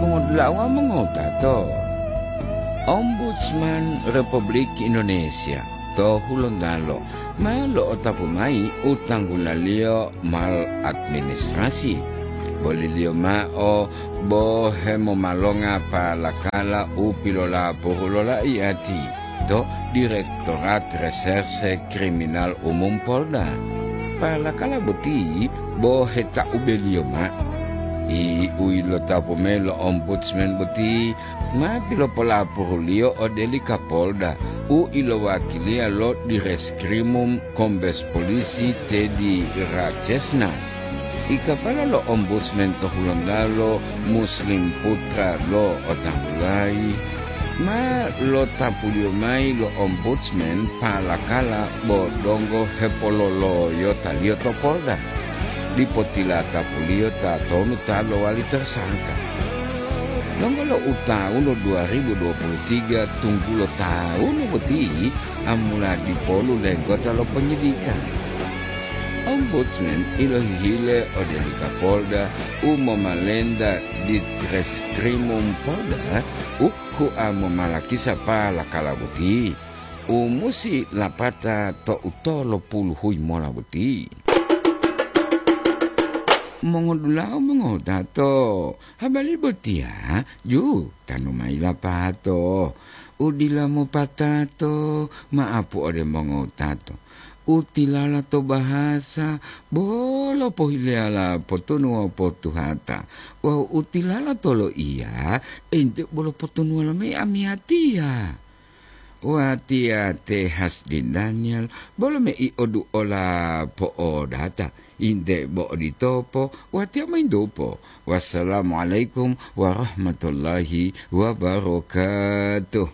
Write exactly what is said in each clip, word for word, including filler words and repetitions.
Mengodlawa mengotato Ombudsman Republik Indonesia to hulondalo malo otapumai utang gulalio mal administrasi bolilio mao bo hemo malonga palakala upilola pohulola iati to Direktorat Reserse Kriminal Umum Polda palakala buti bo heta ubelio ma i uilo tapomelo ombudsman buti ma pilo pola porulio o delika Polda u ilo wakilia lo di reskrimum kombes polisi Teddy Rachesna i kapala lo ombudsman tohulondalo Muslim Putra lo otahulai ma lo tapulio mai lo ombudsman palakala bodongo hepololo yo talio to Polda di potila tapulio ta tonu talo wali tersangka. Nonggo lo tahun dua ribu dua puluh tiga tunggu lo tahun lo beti amula di polu lenggota lo penyidikan. Ombudsman ilo hile odelika Polda umo malenda di Treskrimum Polda uku amo malakisa pala kalabuti umusi lapata to utolo puluh hui mola buti. Mongodulao mongodato habali botia ju tanumai lapato udila mo patato maapu ode mongodato utilala to bahasa bolo pohileala potonua potuhata wa utilala tolo iya ente bolo potonua lame amiatia wa tia te Hasdin Daniel bolo me i odu ola po odata inde bo ditopo wa tia main dopo. Wassalamualaikum warahmatullahi wabarakatuh.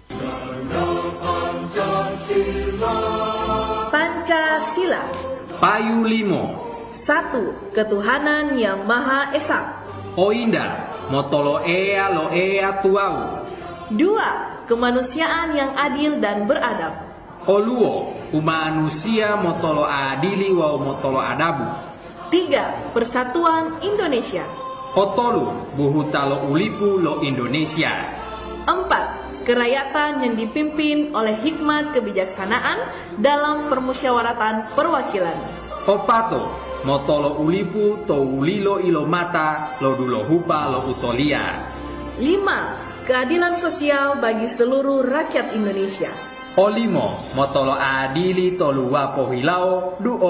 Pancasila Payu Limo Satu, ketuhanan yang Maha Esa. Oinda motolo ea lo ea tuau. Dua, kemanusiaan yang adil dan beradab. Oluo umanusia motolo adili wa motolo adabu. Tiga, persatuan Indonesia. Otolu buhutalo ulipu lo Indonesia. Empat, kerakyatan yang dipimpin oleh hikmat kebijaksanaan dalam permusyawaratan perwakilan. Opato motolo ulipu to ulilo ilo mata lo dulo hupa lo utolia. Lima, keadilan sosial bagi seluruh rakyat Indonesia. Olimo motolo adili to luwa pohilao du